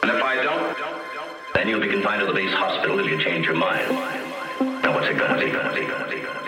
And if I don't, then you'll be confined to the base hospital if you change your mind. Now what's it gonna be?